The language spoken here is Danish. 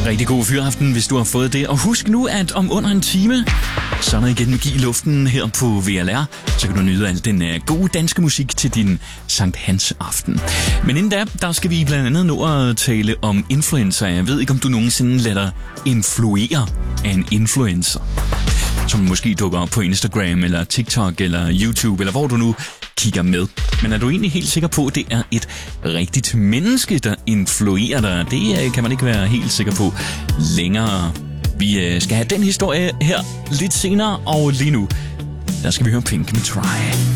Rigtig god fyraften, hvis du har fået det. Og husk nu, at om under en time, så er der igen magi i luften her på VLR. Så kan du nyde al den gode danske musik til din Sankt Hans aften. Men inden da, der skal vi blandt andet nå at tale om influencer. Jeg ved ikke, om du nogensinde lader dig influere af en influencer, som måske dukker op på Instagram, eller TikTok, eller YouTube, eller hvor du nu kigger med. Men er du egentlig helt sikker på, at det er et rigtigt menneske, der influerer dig? Det kan man ikke være helt sikker på længere. Vi skal have den historie her lidt senere, og lige nu, der skal vi høre Pink med Try.